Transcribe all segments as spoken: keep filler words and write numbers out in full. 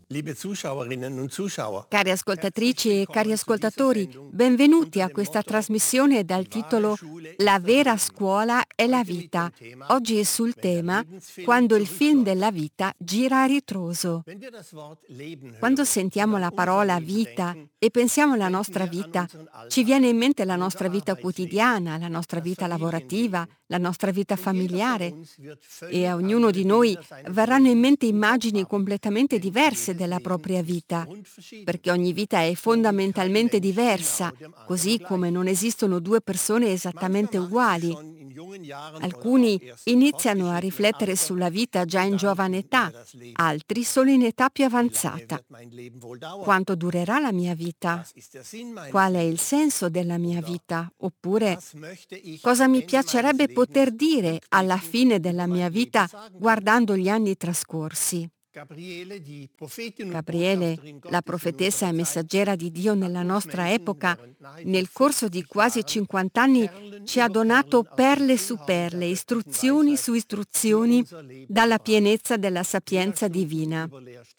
Cari ascoltatrici e cari ascoltatori, benvenuti a questa trasmissione dal titolo La vera scuola è la vita. Oggi è sul tema Quando il film della vita gira a ritroso. Quando sentiamo la parola vita e pensiamo alla nostra vita, ci viene in mente la nostra vita quotidiana, la nostra vita lavorativa, la nostra vita familiare, e a ognuno di noi verranno in mente immagini completamente diverse della propria vita, perché ogni vita è fondamentalmente diversa, così come non esistono due persone esattamente uguali. Alcuni iniziano a riflettere sulla vita già in giovane età, altri solo in età più avanzata. Quanto durerà la mia vita? Qual è il senso della mia vita? Oppure cosa mi piacerebbe poter dire alla fine della mia vita guardando gli anni trascorsi? Gabriele, la profetessa e messaggera di Dio nella nostra epoca, nel corso di quasi cinquanta anni ci ha donato perle su perle, istruzioni su istruzioni dalla pienezza della sapienza divina.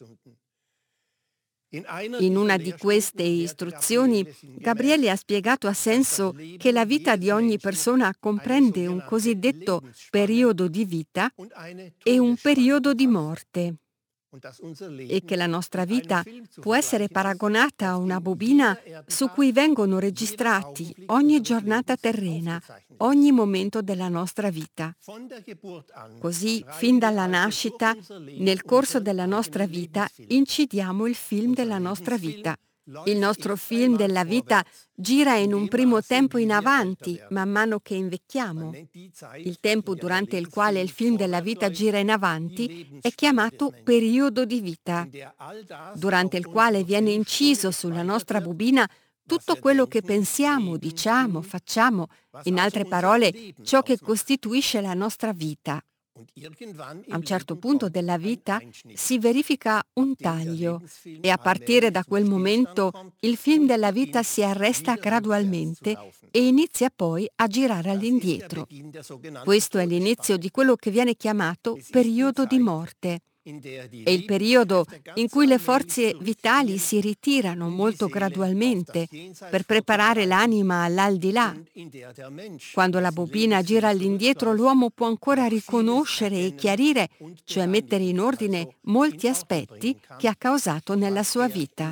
In una di queste istruzioni, Gabriele ha spiegato a senso che la vita di ogni persona comprende un cosiddetto periodo di vita e un periodo di morte, e che la nostra vita può essere paragonata a una bobina su cui vengono registrati ogni giornata terrena, ogni momento della nostra vita. Così, fin dalla nascita, nel corso della nostra vita, incidiamo il film della nostra vita. Il nostro film della vita gira in un primo tempo in avanti, man mano che invecchiamo. Il tempo durante il quale il film della vita gira in avanti è chiamato periodo di vita, durante il quale viene inciso sulla nostra bobina tutto quello che pensiamo, diciamo, facciamo, in altre parole, ciò che costituisce la nostra vita. A un certo punto della vita si verifica un taglio e a partire da quel momento il film della vita si arresta gradualmente e inizia poi a girare all'indietro. Questo è l'inizio di quello che viene chiamato periodo di morte. È il periodo in cui le forze vitali si ritirano molto gradualmente per preparare l'anima all'aldilà. Quando la bobina gira all'indietro, l'uomo può ancora riconoscere e chiarire, cioè mettere in ordine molti aspetti che ha causato nella sua vita.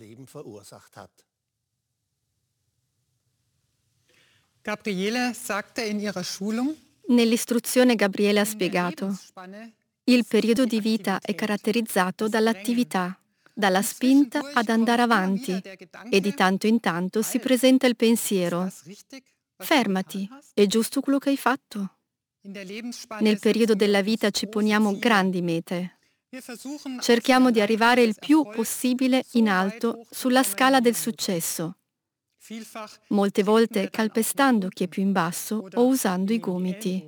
Gabriele sagte in ihrer Schulung, Nell'istruzione Gabriele ha spiegato: il periodo di vita è caratterizzato dall'attività, dalla spinta ad andare avanti, e di tanto in tanto si presenta il pensiero: fermati, è giusto quello che hai fatto? Nel periodo della vita ci poniamo grandi mete. Cerchiamo di arrivare il più possibile in alto sulla scala del successo, molte volte calpestando chi è più in basso o usando i gomiti.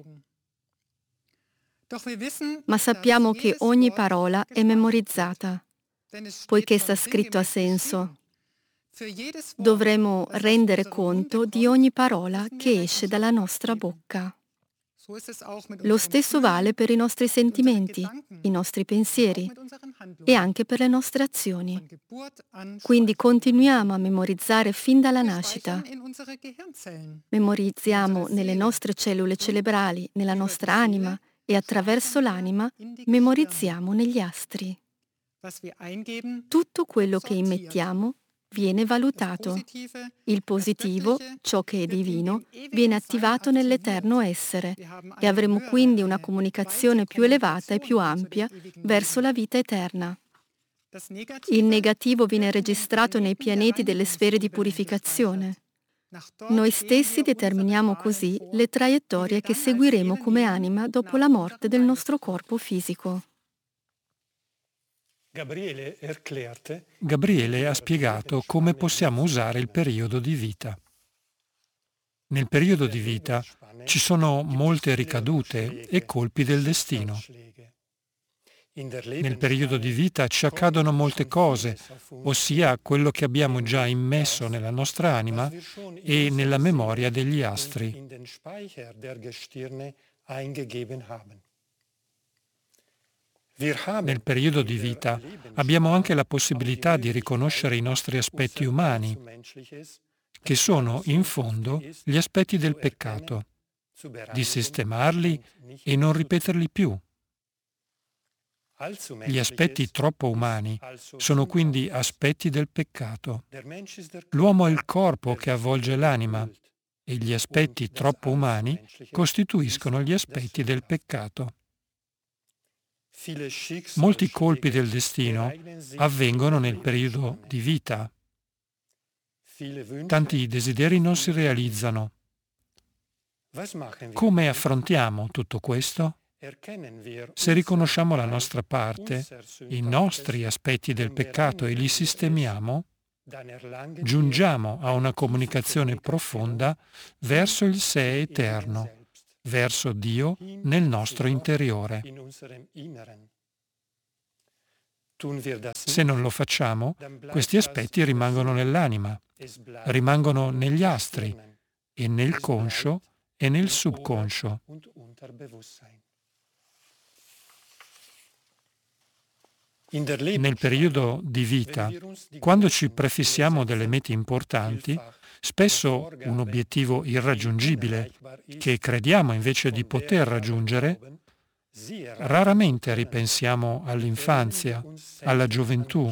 Ma sappiamo che ogni parola è memorizzata, poiché sta scritto a senso. Dovremo rendere conto di ogni parola che esce dalla nostra bocca. Lo stesso vale per i nostri sentimenti, i nostri pensieri e anche per le nostre azioni. Quindi continuiamo a memorizzare fin dalla nascita. Memorizziamo nelle nostre cellule cerebrali, nella nostra anima, e attraverso l'anima memorizziamo negli astri. Tutto quello che immettiamo viene valutato. Il positivo, ciò che è divino, viene attivato nell'eterno essere e avremo quindi una comunicazione più elevata e più ampia verso la vita eterna. Il negativo viene registrato nei pianeti delle sfere di purificazione. Noi stessi determiniamo così le traiettorie che seguiremo come anima dopo la morte del nostro corpo fisico. Gabriele ha spiegato come possiamo usare il periodo di vita. Nel periodo di vita ci sono molte ricadute e colpi del destino. Nel periodo di vita ci accadono molte cose, ossia quello che abbiamo già immesso nella nostra anima e nella memoria degli astri. Nel periodo di vita abbiamo anche la possibilità di riconoscere i nostri aspetti umani, che sono in fondo gli aspetti del peccato, di sistemarli e non ripeterli più. Gli aspetti troppo umani sono quindi aspetti del peccato. L'uomo è il corpo che avvolge l'anima e gli aspetti troppo umani costituiscono gli aspetti del peccato. Molti colpi del destino avvengono nel periodo di vita. Tanti desideri non si realizzano. Come affrontiamo tutto questo? Se riconosciamo la nostra parte, i nostri aspetti del peccato e li sistemiamo, giungiamo a una comunicazione profonda verso il sé eterno, verso Dio nel nostro interiore. Se non lo facciamo, questi aspetti rimangono nell'anima, rimangono negli astri e nel conscio e nel subconscio. Nel periodo di vita, quando ci prefissiamo delle mete importanti, spesso un obiettivo irraggiungibile, che crediamo invece di poter raggiungere, raramente ripensiamo all'infanzia, alla gioventù.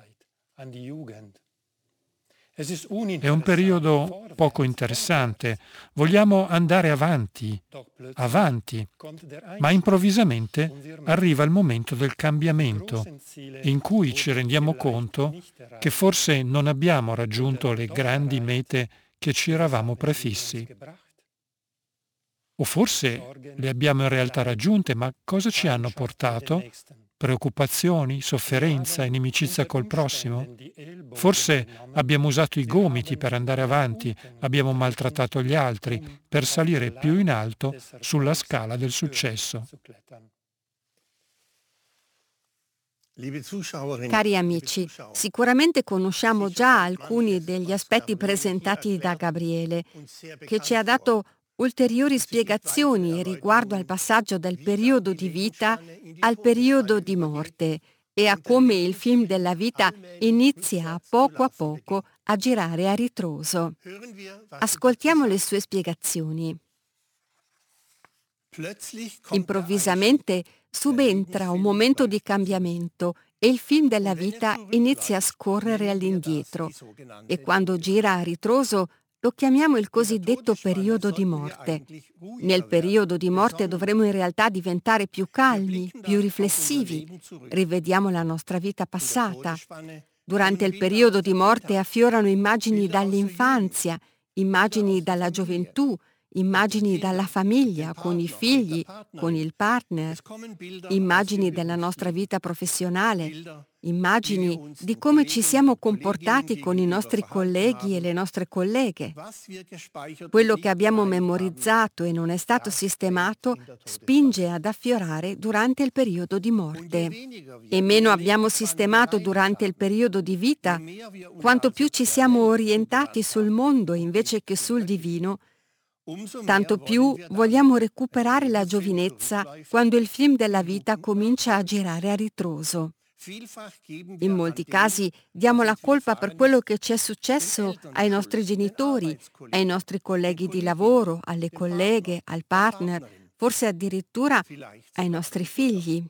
È un periodo poco interessante. Vogliamo andare avanti, avanti, ma improvvisamente arriva il momento del cambiamento, in cui ci rendiamo conto che forse non abbiamo raggiunto le grandi mete che ci eravamo prefissi. O forse le abbiamo in realtà raggiunte, ma cosa ci hanno portato? Preoccupazioni, sofferenza, inimicizia col prossimo? Forse abbiamo usato i gomiti per andare avanti, abbiamo maltrattato gli altri per salire più in alto sulla scala del successo. Cari amici, sicuramente conosciamo già alcuni degli aspetti presentati da Gabriele, che ci ha dato ulteriori spiegazioni riguardo al passaggio dal periodo di vita al periodo di morte e a come il film della vita inizia a poco a poco a girare a ritroso. Ascoltiamo le sue spiegazioni. Improvvisamente subentra un momento di cambiamento e il film della vita inizia a scorrere all'indietro e quando gira a ritroso lo chiamiamo il cosiddetto periodo di morte. Nel periodo di morte dovremo in realtà diventare più calmi, più riflessivi. Rivediamo la nostra vita passata. Durante il periodo di morte affiorano immagini dall'infanzia, immagini dalla gioventù, immagini dalla famiglia, con i figli, con il partner, immagini della nostra vita professionale, immagini di come ci siamo comportati con i nostri colleghi e le nostre colleghe. Quello che abbiamo memorizzato e non è stato sistemato spinge ad affiorare durante il periodo di morte. E meno abbiamo sistemato durante il periodo di vita, quanto più ci siamo orientati sul mondo invece che sul divino, tanto più vogliamo recuperare la giovinezza quando il film della vita comincia a girare a ritroso. In molti casi diamo la colpa per quello che ci è successo ai nostri genitori, ai nostri colleghi di lavoro, alle colleghe, al partner, forse addirittura ai nostri figli.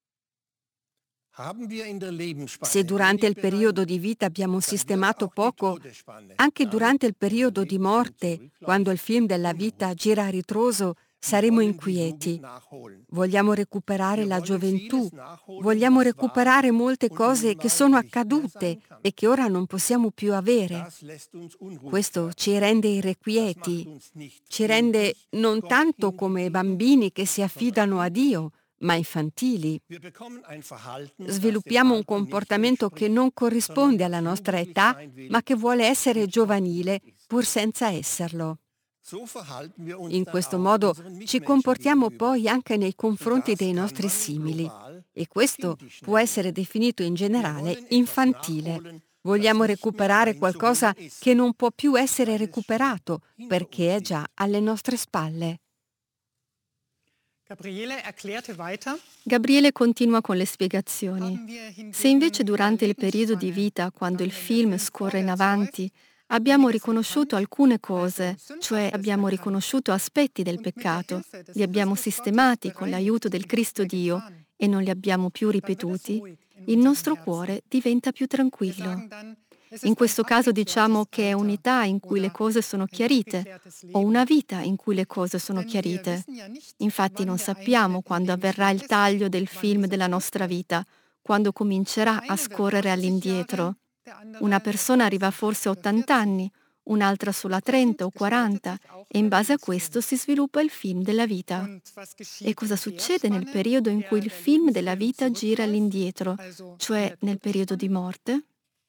Se durante il periodo di vita abbiamo sistemato poco, anche durante il periodo di morte, quando il film della vita gira a ritroso, saremo inquieti. Vogliamo recuperare la gioventù, vogliamo recuperare molte cose che sono accadute e che ora non possiamo più avere. Questo ci rende irrequieti, ci rende non tanto come bambini che si affidano a Dio, ma infantili. Sviluppiamo un comportamento che non corrisponde alla nostra età, ma che vuole essere giovanile, pur senza esserlo. In questo modo ci comportiamo poi anche nei confronti dei nostri simili, e questo può essere definito in generale infantile. Vogliamo recuperare qualcosa che non può più essere recuperato, perché è già alle nostre spalle. Gabriele continua con le spiegazioni. Se invece durante il periodo di vita, quando il film scorre in avanti, abbiamo riconosciuto alcune cose, cioè abbiamo riconosciuto aspetti del peccato, li abbiamo sistemati con l'aiuto del Cristo Dio e non li abbiamo più ripetuti, il nostro cuore diventa più tranquillo. In questo caso diciamo che è unità in cui le cose sono chiarite o una vita in cui le cose sono chiarite. Infatti non sappiamo quando avverrà il taglio del film della nostra vita, quando comincerà a scorrere all'indietro. Una persona arriva forse a ottanta anni, un'altra solo a trenta o quaranta e in base a questo si sviluppa il film della vita. E cosa succede nel periodo in cui il film della vita gira all'indietro, cioè nel periodo di morte?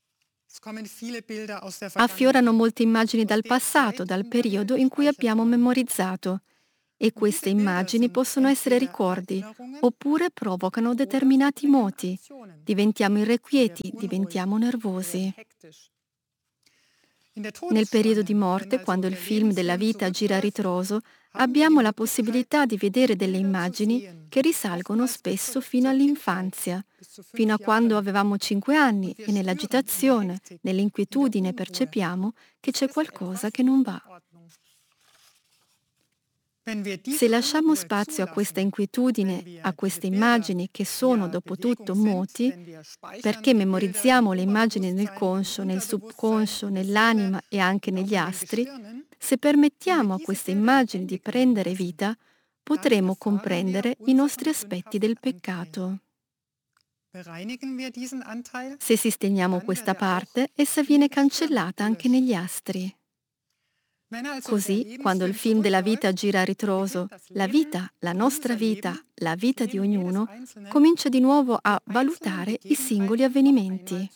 Affiorano molte immagini dal passato, dal periodo in cui abbiamo memorizzato. E queste immagini possono essere ricordi, oppure provocano determinati moti. Diventiamo irrequieti, diventiamo nervosi. Nel periodo di morte, quando il film della vita gira a ritroso, abbiamo la possibilità di vedere delle immagini che risalgono spesso fino all'infanzia, fino a quando avevamo cinque anni e nell'agitazione, nell'inquietudine percepiamo che c'è qualcosa che non va. Se lasciamo spazio a questa inquietudine, a queste immagini che sono dopo tutto moti, perché memorizziamo le immagini nel conscio, nel subconscio, nell'anima e anche negli astri, se permettiamo a queste immagini di prendere vita, potremo comprendere i nostri aspetti del peccato. Se sistemiamo questa parte, essa viene cancellata anche negli astri. Così, quando il film della vita gira a ritroso, la vita, la nostra vita, la vita di ognuno, comincia di nuovo a valutare i singoli avvenimenti.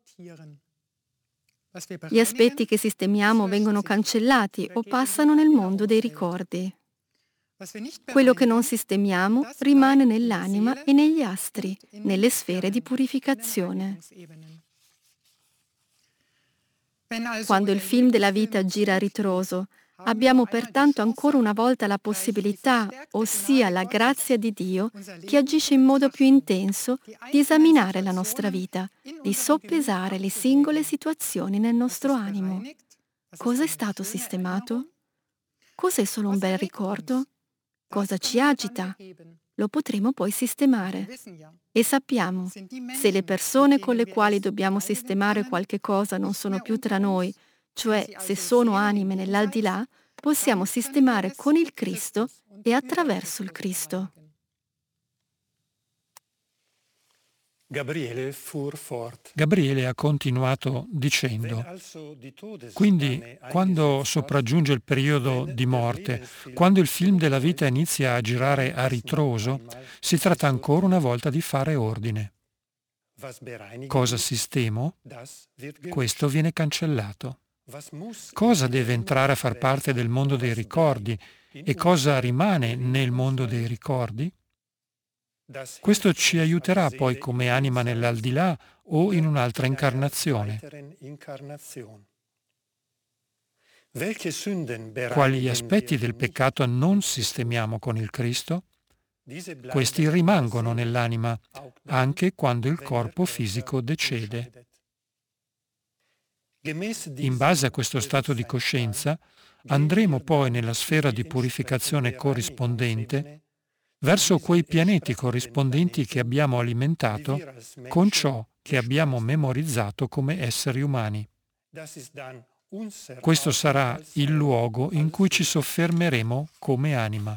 Gli aspetti che sistemiamo vengono cancellati o passano nel mondo dei ricordi. Quello che non sistemiamo rimane nell'anima e negli astri, nelle sfere di purificazione. Quando il film della vita gira a ritroso, abbiamo pertanto ancora una volta la possibilità, ossia la grazia di Dio, che agisce in modo più intenso, di esaminare la nostra vita, di soppesare le singole situazioni nel nostro animo. Cosa è stato sistemato? Cos'è solo un bel ricordo? Cosa ci agita? Lo potremo poi sistemare. E sappiamo, se le persone con le quali dobbiamo sistemare qualche cosa non sono più tra noi, cioè se sono anime nell'aldilà, possiamo sistemare con il Cristo e attraverso il Cristo. Gabriele Gabriele ha continuato dicendo: quindi, quando sopraggiunge il periodo di morte, quando il film della vita inizia a girare a ritroso, si tratta ancora una volta di fare ordine. Cosa sistemo? Questo viene cancellato. Cosa deve entrare a far parte del mondo dei ricordi e cosa rimane nel mondo dei ricordi? Questo ci aiuterà poi come anima nell'aldilà o in un'altra incarnazione. Quali aspetti del peccato non sistemiamo con il Cristo? Questi rimangono nell'anima anche quando il corpo fisico decede. In base a questo stato di coscienza, andremo poi nella sfera di purificazione corrispondente verso quei pianeti corrispondenti che abbiamo alimentato con ciò che abbiamo memorizzato come esseri umani. Questo sarà il luogo in cui ci soffermeremo come anima.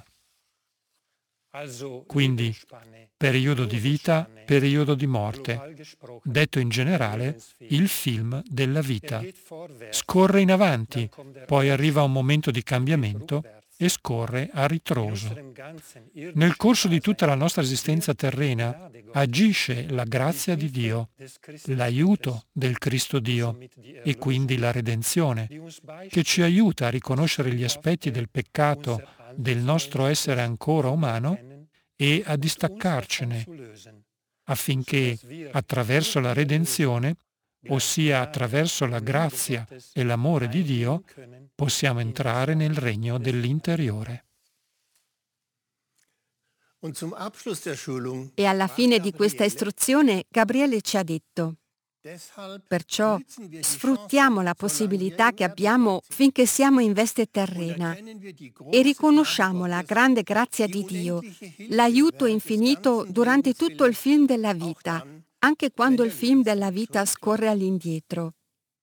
Quindi, periodo di vita, periodo di morte. Detto in generale, il film della vita. Scorre in avanti, poi arriva un momento di cambiamento e scorre a ritroso. Nel corso di tutta la nostra esistenza terrena agisce la grazia di Dio, l'aiuto del Cristo Dio e quindi la redenzione, che ci aiuta a riconoscere gli aspetti del peccato del nostro essere ancora umano e a distaccarcene, affinché attraverso la redenzione, ossia attraverso la grazia e l'amore di Dio, possiamo entrare nel regno dell'interiore. E alla fine di questa istruzione Gabriele ci ha detto: perciò sfruttiamo la possibilità che abbiamo finché siamo in veste terrena e riconosciamo la grande grazia di Dio, l'aiuto infinito durante tutto il film della vita, anche quando il film della vita scorre all'indietro.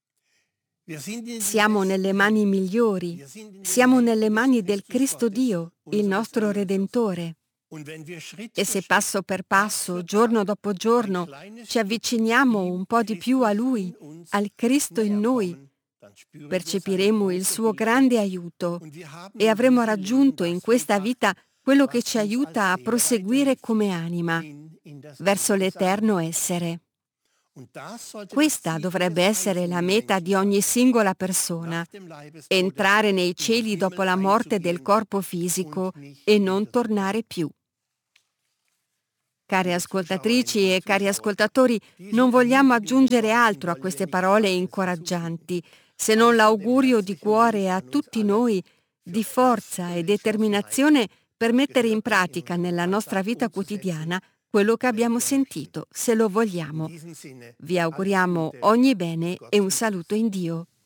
Siamo nelle mani migliori, siamo nelle mani del Cristo Dio, il nostro Redentore. E se passo per passo, giorno dopo giorno, ci avviciniamo un po' di più a Lui, al Cristo in noi, percepiremo il suo grande aiuto e avremo raggiunto in questa vita quello che ci aiuta a proseguire come anima verso l'eterno essere. Questa dovrebbe essere la meta di ogni singola persona: entrare nei cieli dopo la morte del corpo fisico e non tornare più. Cari ascoltatrici e cari ascoltatori, non vogliamo aggiungere altro a queste parole incoraggianti, se non l'augurio di cuore a tutti noi di forza e determinazione per mettere in pratica nella nostra vita quotidiana quello che abbiamo sentito, se lo vogliamo. Vi auguriamo ogni bene e un saluto in Dio.